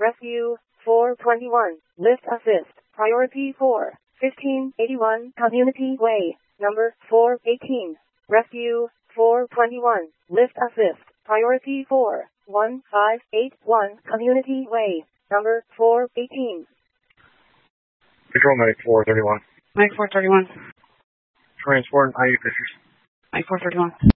Rescue 421. Lift assist. Priority 4. 1581 Community Way. Number 418. Rescue 421. Lift assist. Priority 4. 1581 Community Way. Number 418. Control Mike 431. Mike 431. Transport IU Fishers. Mike 431.